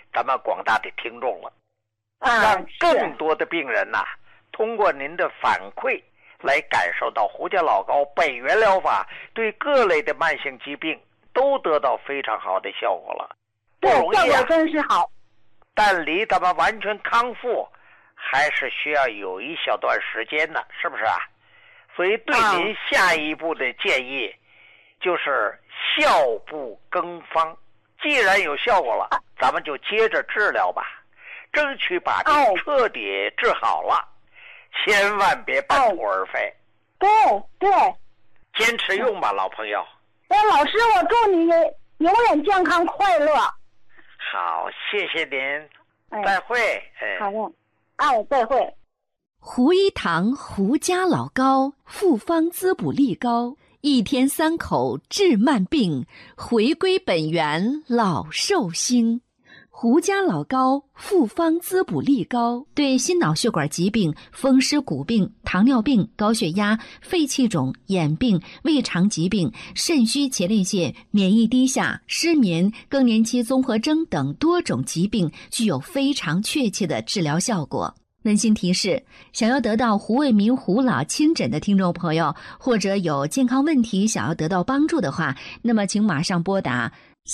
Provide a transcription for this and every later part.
咱们广大的听众了，让更多的病人呐，通过您的反馈来感受到胡家老高本源疗法对各类的慢性疾病都得到非常好的效果了。 对，效果真是好。 但离咱们完全康复还是需要有一小段时间的，是不是啊？所以对您下一步的建议就是效不更方，既然有效果了，咱们就接着治疗吧，争取把这彻底治好了，千万别半途而废。 对对， 坚持用吧，老朋友。 老师，我祝你永远健康快乐。 好，谢谢您，再会。 好的，再会。 胡一堂胡家老高复方滋补力高，1天3口治慢病，回归本源老寿星。胡家老高复方滋补力高，对心脑血管疾病、风湿骨病、糖尿病、高血压、肺气肿、眼病、胃肠疾病、肾虚前列腺、免疫低下、失眠、更年期综合征等多种疾病具有非常确切的治疗效果。温馨提示：想要得到胡卫民胡老亲诊的听众朋友，或者有健康问题想要得到帮助的话，那么请马上拨打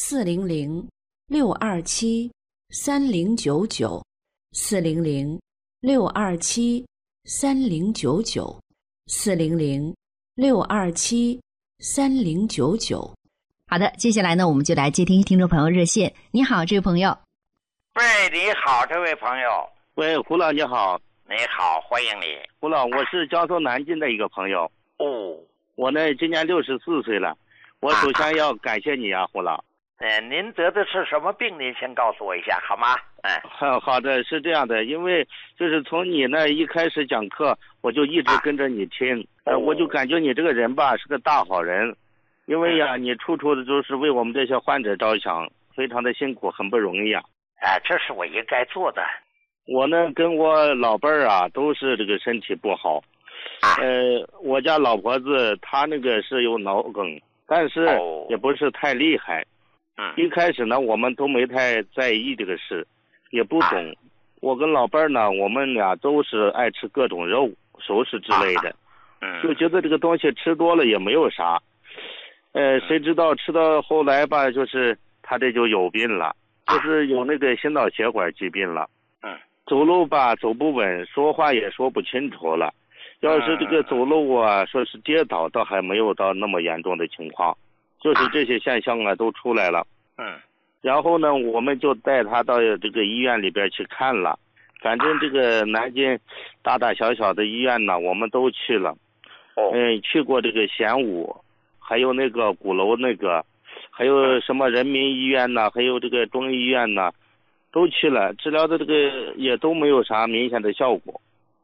400-627-3099，400-627-3099，400-627-3099。好的，接下来呢，我们就来接听听众朋友热线。你好，这位朋友。 喂，你好，这位朋友。 喂，胡老你好。 你好，欢迎你。 胡老，我是江苏南京的一个朋友。我呢今年64岁了，我首先要感谢你啊，胡老。 您得的是什么病？您先告诉我一下好吗？ 好的，是这样的，因为就是从你那一开始讲课，我就一直跟着你听，我就感觉你这个人吧是个大好人，因为呀，你处处的都是为我们这些患者着想，非常的辛苦，很不容易啊。 这是我应该做的。 我呢跟我老伴儿啊都是这个身体不好，我家老婆子她那个是有脑梗，但是也不是太厉害。一开始呢我们都没太在意这个事，也不懂。我跟老伴儿呢，我们俩都是爱吃各种肉、熟食之类的，就觉得这个东西吃多了也没有啥。谁知道吃到后来吧，就是他这就有病了，就是有那个心脑血管疾病了。走路吧走不稳，说话也说不清楚了。要是这个走路啊，说是跌倒，倒还没有到那么严重的情况，就是这些现象啊都出来了。然后呢，我们就带他到这个医院里边去看了。反正这个南京大大小小的医院呢，我们都去了。去过这个贤武，还有那个鼓楼那个，还有什么人民医院呢，还有这个中医院呢。都去了，治疗的这个也都没有啥明显的效果。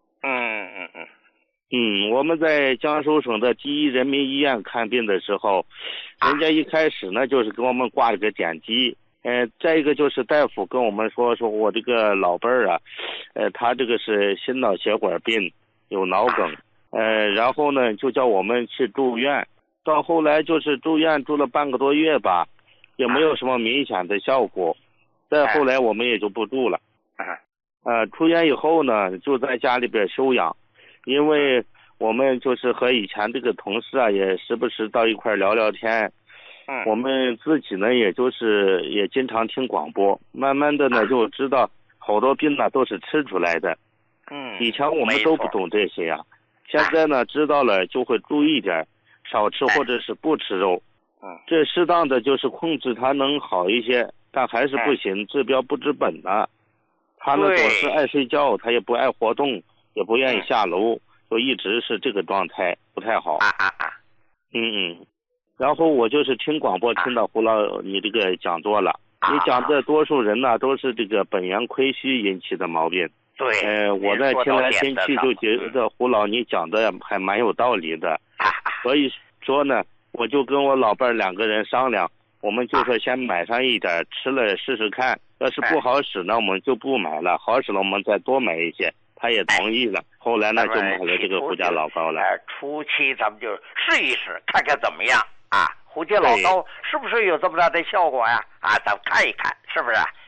我们在江苏省的第一人民医院看病的时候，人家一开始呢就是给我们挂了个点滴，再一个就是大夫跟我们说我这个老伴儿啊，他这个是心脑血管病，有脑梗，然后呢就叫我们去住院，到后来就是住院住了半个多月吧，也没有什么明显的效果。再后来我们也就不住了，出院以后呢，就在家里边休养，因为我们就是和以前这个同事啊，也时不时到一块聊聊天，我们自己呢，也就是也经常听广播，慢慢的呢就知道好多病呢都是吃出来的，以前我们都不懂这些呀，现在呢知道了就会注意点，少吃或者是不吃肉，这适当的就是控制它能好一些。但还是不行，治标不治本的。他呢总是爱睡觉，他也不爱活动，也不愿意下楼，就一直是这个状态，不太好。然后我就是听广播听到胡老你这个讲座了，你讲的多数人呢都是这个本源亏虚引起的毛病。我呢听来听去就觉得胡老你讲的还蛮有道理的，所以说呢，我就跟我老伴儿2个人商量。我们就说先买上一点吃了试试看，要是不好使呢我们就不买了，好使了我们再多买一些，他也同意了。后来呢就买了这个胡家老高了。 初期咱们就试一试看看怎么样啊，胡家老高是不是有这么大的效果呀？咱们看一看是不是？